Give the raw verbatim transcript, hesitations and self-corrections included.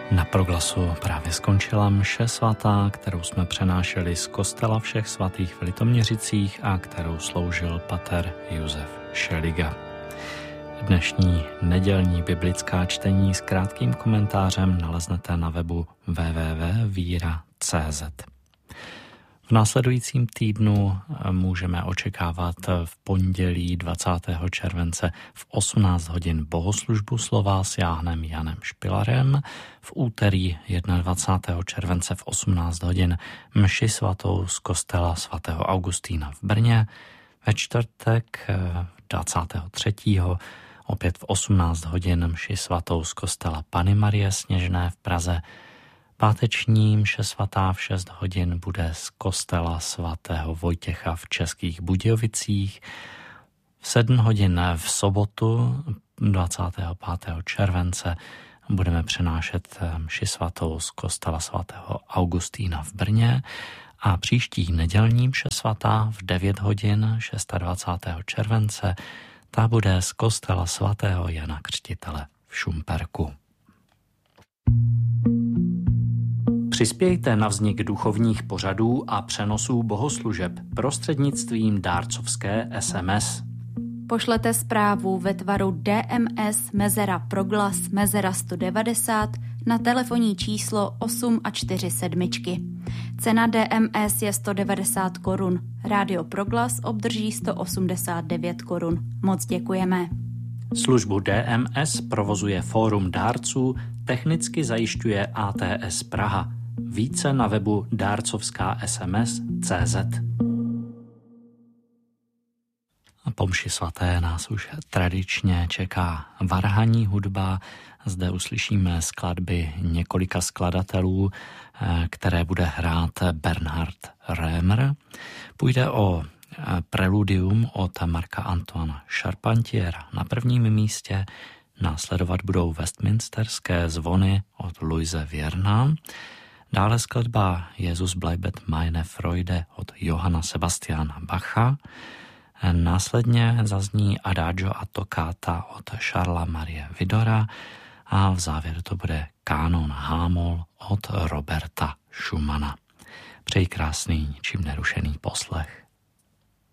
Na Proglasu právě skončila mše svatá, kterou jsme přenášeli z kostela Všech svatých v Litoměřicích a kterou sloužil pater Josef Šeliga. Dnešní nedělní biblická čtení s krátkým komentářem naleznete na webu w w w tečka víra tečka c z. V následujícím týdnu můžeme očekávat v pondělí dvacátého července v osmnáct hodin bohoslužbu slova s Jáhnem Janem Špilarem, v úterý dvacátého prvního července v osmnáct hodin mši svatou z kostela svatého Augustína v Brně, ve čtvrtek dvacátého třetího opět v osmnáct hodin mši svatou z kostela Panny Marie Sněžné v Praze. Páteční mše svatá v šest hodin bude z kostela svatého Vojtěcha v Českých Budějovicích. V sedm hodin v sobotu dvacátého pátého července budeme přenášet mši svatou z kostela svatého Augustína v Brně a příští nedělní mše svatá v devět hodin dvacátého šestého července ta bude z kostela svatého Jana Křtitele v Šumperku. Přispějte na vznik duchovních pořadů a přenosů bohoslužeb prostřednictvím dárcovské es em es. Pošlete zprávu ve tvaru D M S mezera proglas mezera sto devadesát na telefonní číslo osm a čtyři sedmičky. Cena D M S je sto devadesát korun. Rádio Proglas obdrží sto osmdesát devět korun. Moc děkujeme. Službu D M S provozuje Fórum dárců, technicky zajišťuje A T S Praha. Více na webu dárcovská es em es tečka cé zet. Po mši svaté nás už tradičně čeká varhanní hudba. Zde uslyšíme skladby několika skladatelů, které bude hrát Bernhard Römer. Půjde o preludium od Marka Antoana Charpentiera na prvním místě, následovat budou westminsterské zvony od Louise Vierna, dále skladba Jesus bleibet meine Freude od Johanna Sebastiana Bacha, následně zazní Adagio a Toccata od Charlesa Marie Widora a v závěru to bude kánon H-moll od Roberta Schumana. Přeji krásný, ničím nerušený poslech.